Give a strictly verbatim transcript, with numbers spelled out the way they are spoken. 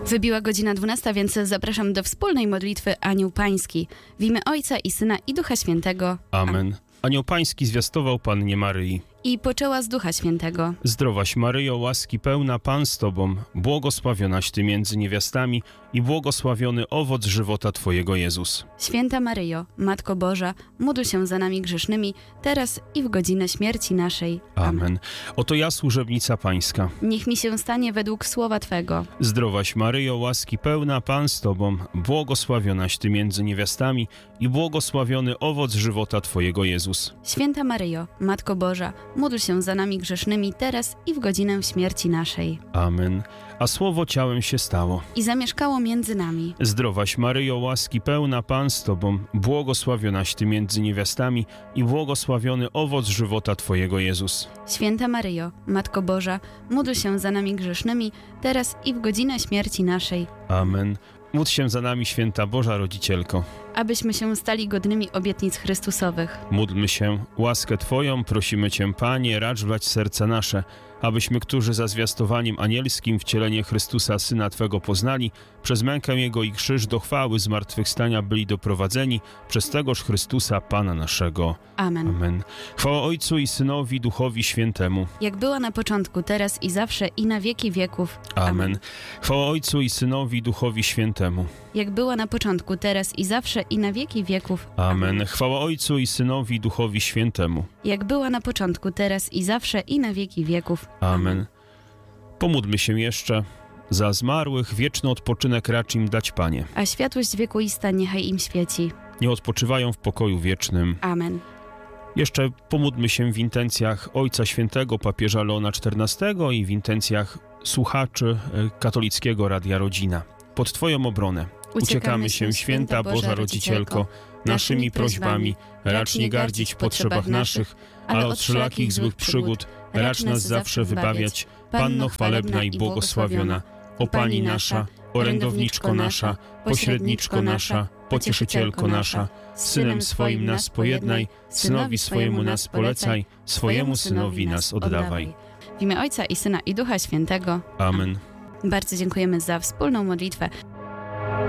Wybiła godzina dwunasta, więc zapraszam do wspólnej modlitwy Anioł Pański. W imię Ojca i Syna i Ducha Świętego. Amen. Anioł Pański zwiastował Pannie Maryi. I poczęła z Ducha Świętego. Zdrowaś Maryjo, łaski pełna, Pan z Tobą, błogosławionaś Ty między niewiastami i błogosławiony owoc żywota Twojego, Jezus. Święta Maryjo, Matko Boża, módl się za nami grzesznymi, teraz i w godzinę śmierci naszej. Amen. Amen. Oto ja, służebnica Pańska. Niech mi się stanie według słowa Twego. Zdrowaś Maryjo, łaski pełna, Pan z Tobą, błogosławionaś Ty między niewiastami i błogosławiony owoc żywota Twojego, Jezus. Święta Maryjo, Matko Boża, módl się za nami grzesznymi, teraz i w godzinę śmierci naszej. Amen. A Słowo ciałem się stało. I zamieszkało między nami. Zdrowaś Maryjo, łaski pełna, Pan z Tobą, błogosławionaś Ty między niewiastami i błogosławiony owoc żywota Twojego, Jezus. Święta Maryjo, Matko Boża, módl się za nami grzesznymi, teraz i w godzinę śmierci naszej. Amen. Módl się za nami, Święta Boża Rodzicielko. Abyśmy się stali godnymi obietnic Chrystusowych. Módlmy się, łaskę Twoją prosimy Cię, Panie, racz wlać serca nasze, abyśmy, którzy za zwiastowaniem anielskim wcielenie Chrystusa, Syna Twego poznali, przez mękę Jego i krzyż do chwały zmartwychwstania byli doprowadzeni przez tegoż Chrystusa, Pana naszego. Amen. Amen. Chwała Ojcu i Synowi, Duchowi Świętemu. Jak była na początku, teraz i zawsze, i na wieki wieków. Amen. Amen. Chwała Ojcu i Synowi, Duchowi Świętemu. Jak była na początku, teraz i zawsze, i na wieki wieków. Amen. Chwała Ojcu i Synowi, Duchowi Świętemu. Jak była na początku, teraz i zawsze, i na wieki wieków. Amen. Pomódlmy się jeszcze. Za zmarłych wieczny odpoczynek racz im dać, Panie. A światłość wiekuista niechaj im świeci. Nie odpoczywają w pokoju wiecznym. Amen. Jeszcze pomódlmy się w intencjach Ojca Świętego papieża Leona czternastego i w intencjach słuchaczy katolickiego Radia Rodzina. Pod Twoją obronę uciekamy się, Święta Boża Rodzicielko, naszymi prośbami racz nie gardzić w potrzebach naszych, ale od wszelakich złych przygód racz nas zawsze wybawiać. Panno chwalebna i błogosławiona, o Pani nasza, orędowniczko nasza, pośredniczko nasza, pocieszycielko nasza, z Synem swoim nas pojednaj, Synowi swojemu nas polecaj, swojemu Synowi nas oddawaj. W imię Ojca i Syna i Ducha Świętego. Amen. Bardzo dziękujemy za wspólną modlitwę.